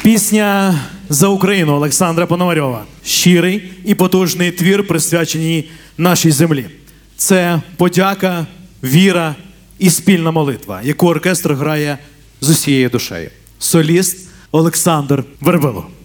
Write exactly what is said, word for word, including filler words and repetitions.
Пісня «За Україну» Олександра Пономарьова. Щирий і потужний твір, присвячений нашій землі. Це подяка, віра і спільна молитва, яку оркестр грає з усією душею. Соліст Олександр Вербило.